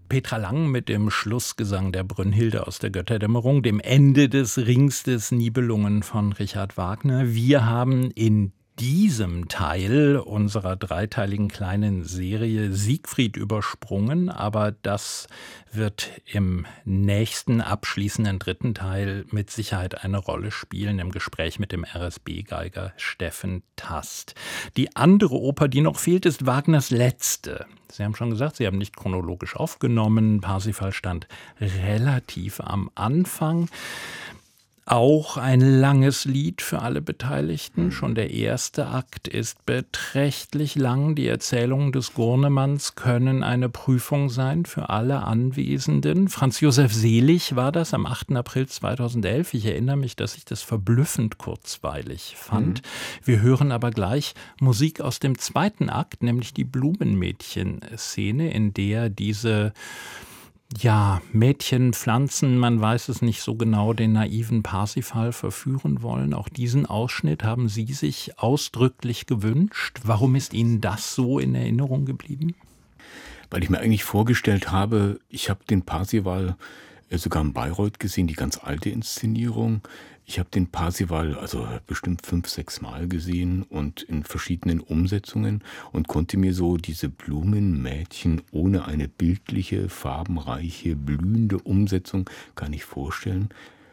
Petra Lang mit dem Schlussgesang der Brünnhilde aus der Götterdämmerung, dem Ende des Rings des Nibelungen von Richard Wagner. Wir haben in diesem Teil unserer dreiteiligen kleinen Serie Siegfried übersprungen, aber das wird im nächsten abschließenden dritten Teil mit Sicherheit eine Rolle spielen im Gespräch mit dem RSB-Geiger Steffen Tast. Die andere Oper, die noch fehlt, ist Wagners letzte. Sie haben schon gesagt, Sie haben nicht chronologisch aufgenommen. Parsifal stand relativ am Anfang. Auch ein langes Lied für alle Beteiligten. Schon der erste Akt ist beträchtlich lang. Die Erzählungen des Gurnemanns können eine Prüfung sein für alle Anwesenden. Franz Josef Selig war das am 8. April 2011. Ich erinnere mich, dass ich das verblüffend kurzweilig fand. Wir hören aber gleich Musik aus dem zweiten Akt, nämlich die Blumenmädchen-Szene, in der diese Mädchen, Pflanzen, man weiß es nicht so genau, den naiven Parsifal verführen wollen. Auch diesen Ausschnitt haben Sie sich ausdrücklich gewünscht. Warum ist Ihnen das so in Erinnerung geblieben? Weil ich mir eigentlich vorgestellt habe, ich habe den Parsival sogar in Bayreuth gesehen, die ganz alte Inszenierung. Ich habe den Parsival also bestimmt 5, 6 Mal gesehen und in verschiedenen Umsetzungen und konnte mir so diese Blumenmädchen ohne eine bildliche, farbenreiche, blühende Umsetzung gar nicht vorstellen.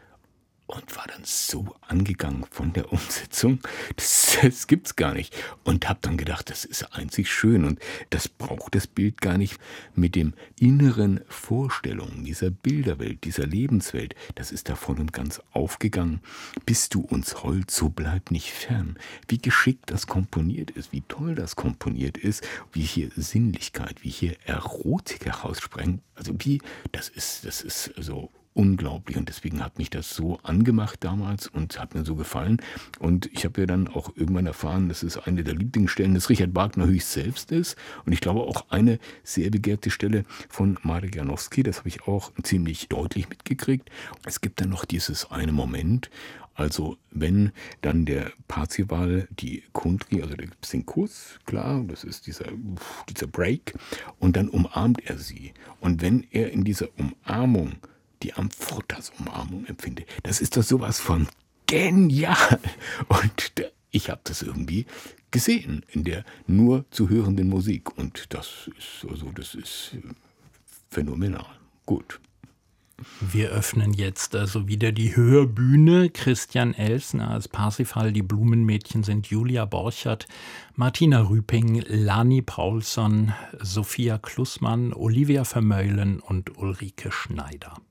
Und war dann so angegangen von der Umsetzung, das gibt's gar nicht. Und habe dann gedacht, das ist einzig schön und das braucht das Bild gar nicht. Mit dem inneren Vorstellungen dieser Bilderwelt, dieser Lebenswelt, das ist da voll und ganz aufgegangen. Bist du uns hold, so bleib nicht fern. Wie geschickt das komponiert ist, wie toll das komponiert ist, wie hier Sinnlichkeit, wie hier Erotik heraussprengt. Also das ist so unglaublich und deswegen hat mich das so angemacht damals und hat mir so gefallen und ich habe ja dann auch irgendwann erfahren, dass es eine der Lieblingsstellen des Richard Wagner höchst selbst ist und ich glaube auch eine sehr begehrte Stelle von Marek Janowski, das habe ich auch ziemlich deutlich mitgekriegt. Es gibt dann noch dieses eine Moment, also wenn dann der Parzival die Kundry, also da gibt es den Kuss, klar, das ist dieser Break und dann umarmt er sie und wenn er in dieser Umarmung die Amphotas-Umarmung empfinde. Das ist doch sowas von genial. Und ich habe das irgendwie gesehen in der nur zu hörenden Musik. Und das ist phänomenal. Gut. Wir öffnen jetzt also wieder die Hörbühne. Christian Elsner als Parsifal, die Blumenmädchen sind Julia Borchert, Martina Rüping, Lani Paulsson, Sophia Klussmann, Olivia Vermeulen und Ulrike Schneider.